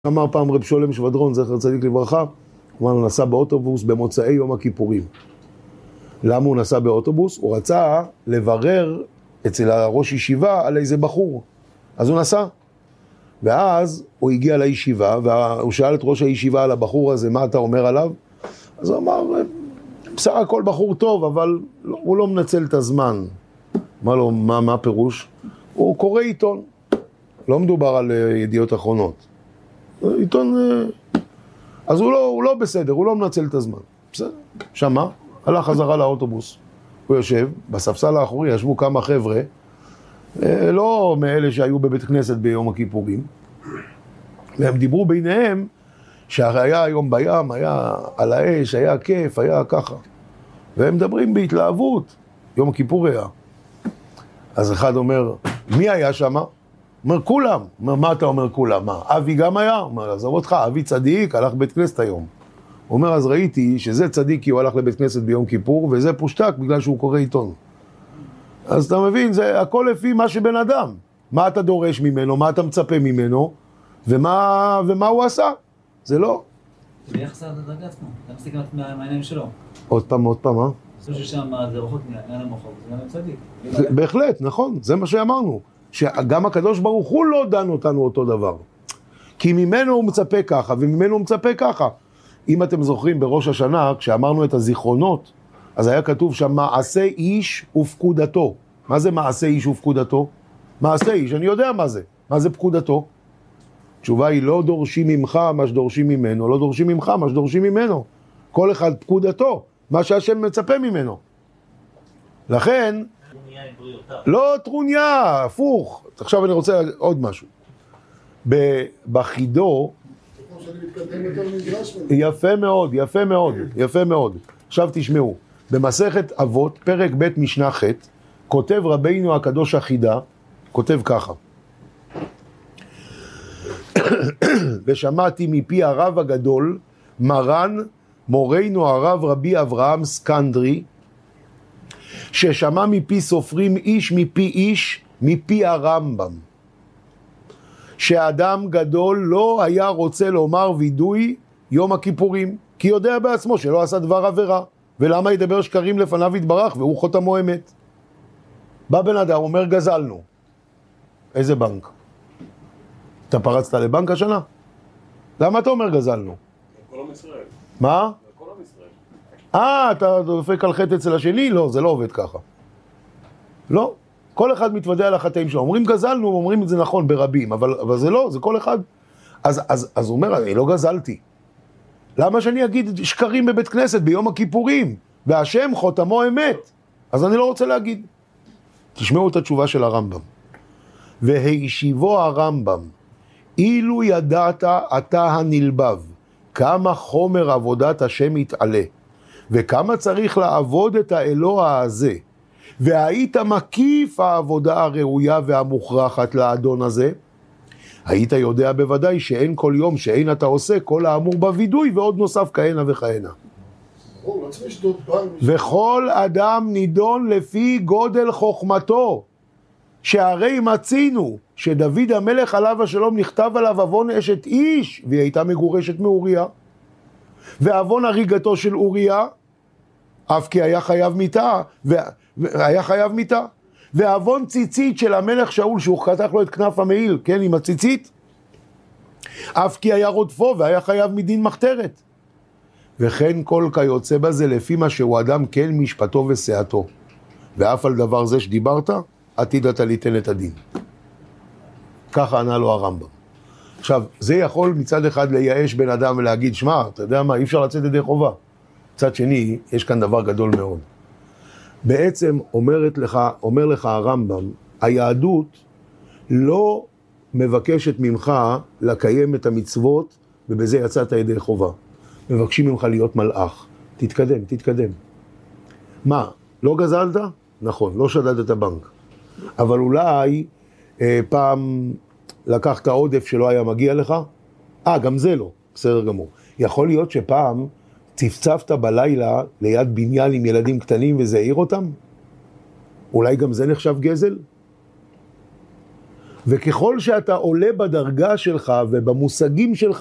אמר פעם רב שולם שבדרון, זכר צדיק לברכה, הוא נסע באוטובוס במוצאי יום הכיפורים. למה הוא נסע באוטובוס? הוא רצה לברר אצל הראש ישיבה על איזה בחור. אז הוא נסע. ואז הוא הגיע לישיבה, והוא שאל את ראש הישיבה על הבחור הזה, מה אתה אומר עליו? אז הוא אמר, בסך הכל בחור טוב, אבל הוא לא מנצל את הזמן. אמר לו, מה הפירוש? הוא קורא עיתון. לא מדובר על ידיעות אחרונות. עיתון, אז הוא לא בסדר, הוא לא מנצל את הזמן. בסדר, שמה, הלך חזרה לאוטובוס. הוא יושב, בספסל האחורי ישבו כמה חבר'ה, לא מאלה שהיו בבית כנסת ביום הכיפורים, והם דיברו ביניהם שהיה היום בים, היה על האש, היה כיף, היה ככה. והם מדברים בהתלהבות, יום הכיפור היה. אז אחד אומר, מי היה שמה? אומר, כולם. אומר, מה אתה אומר כולם? מה, אבי גם היה? אומר, עזוב אותך, אבי צדיק, הלך בית כנסת היום. הוא אומר, אז ראיתי שזה צדיק כי הוא הלך לבית כנסת ביום כיפור, וזה פושטק בגלל שהוא קורא עיתון. אז אתה מבין, זה הכל לפי מה שבן אדם. מה אתה דורש ממנו, מה אתה מצפה ממנו, ומה הוא עשה. זה לא. זה ביחס לדרגה עצמו, אתה מסתכל מהעיניים שלו. עוד פעם, מה? זה ששם זה רחוק מעין המוחוק, זה גם צדיק. בהחלט, נכון, זה מה שאמרנו. שגם הקדוש ברוך הוא לא דן אותנו אותו דבר. כי ממנו הוא מצפה ככה, וממנו הוא מצפה ככה. אם אתם זוכרים בראש השנה, כשאמרנו את הזיכרונות, אז היה כתוב שם מעשה איש ופקודתו. מה זה מעשה איש ופקודתו? מעשה איש, אני יודע מה זה. מה זה פקודתו? התשובה היא לא דורשים ממך מה שדורשים ממנו, לא דורשים ממך מה שדורשים ממנו. כל אחד פקודתו, מה שהשם מצפה ממנו. לכן, לא טרוניה, הפוך. עכשיו אני רוצה להגיד עוד משהו. בחידו, יפה מאוד, יפה מאוד, יפה מאוד. עכשיו תשמעו, במסכת אבות, פרק ב' משנה ח', כותב רבינו הקדוש החידה, כותב ככה. ושמעתי מפי הרב הגדול, מרן, מורנו הרב רבי אברהם סקנדרי, ששמע מפי סופרים איש מפי איש, מפי הרמב"ם. שאדם גדול לא היה רוצה לומר וידוי יום הכיפורים, כי יודע בעצמו שלא עשה דבר עבירה. ולמה ידבר שקרים לפניו יתברך והוא חותמו אמת? בא בן אדם, אומר גזלנו. איזה בנק? אתה פרצת לבנק השנה? למה אתה אומר גזלנו? כל עם ישראל. מה? כל עם ישראל. אתה דופק על חטא אצל השני? לא, זה לא עובד ככה. לא. כל אחד מתוודע על החטאים שלו. אומרים גזלנו, אומרים את זה נכון ברבים, אבל זה לא, זה כל אחד. אז הוא אומר, אני לא גזלתי. למה שאני אגיד שקרים בבית כנסת ביום הכיפורים? והשם חותמו אמת. אז אני לא רוצה להגיד. תשמעו את התשובה של הרמב"ם. והישיבו הרמב"ם, אילו ידעת אתה הנלבב, כמה חומר עבודת השם יתעלה, וכמה צריך לעבוד את האלוה הזה, והיית מקיף העבודה הראויה והמוכרחת לאדון הזה, היית יודע בוודאי שאין כל יום שאין אתה עושה כל האמור בוידוי, ועוד נוסף כהנה וכהנה. וכל אדם נידון לפי גודל חוכמתו, שהרי מצינו שדוד המלך עליו השלום נכתב עליו עוון אשת איש, והיא הייתה מגורשת מאוריה, ועוון הריגתו של אוריה, אף כי היה חייב מיתה, ועוון ציצית של המלך שאול, שהוא חתך לו את כנף המעיל, כן, עם הציצית, אף כי היה רודפו והיה חייב מדין מחתרת. וכן כל כיוצא בזה לפי מה שהוא אדם כן משפטו ושאתו. ואף על דבר זה שדיברת, עתיד אתה ליתן את הדין. ככה ענה לו הרמב"ם. עכשיו, זה יכול מצד אחד לייאש בן אדם ולהגיד, שמע, אתה יודע מה, אי אפשר לצאת ידי חובה. מצד שני, יש כאן דבר גדול מאוד. בעצם אומר לך הרמב"ם, היהדות לא מבקשת ממך לקיים את המצוות, ובזה יצאת ידי חובה. מבקשים ממך להיות מלאך. תתקדם. מה, לא גזלת? נכון, לא שדדת הבנק. אבל אולי פעם לקחת עודף שלא היה מגיע לך? גם זה לא, בסדר גמור. יכול להיות שפעם צפצפת בלילה ליד בניין עם ילדים קטנים וזה העיר אותם? אולי גם זה נחשב גזל? וככל שאתה עולה בדרגה שלך ובמושגים שלך